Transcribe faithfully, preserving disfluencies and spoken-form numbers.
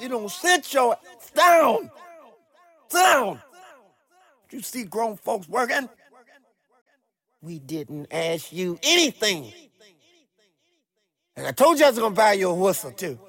you don't sit your ass down. Sit down. You see grown folks working? We didn't ask you anything. And I told you I was going to buy you a whistle, too.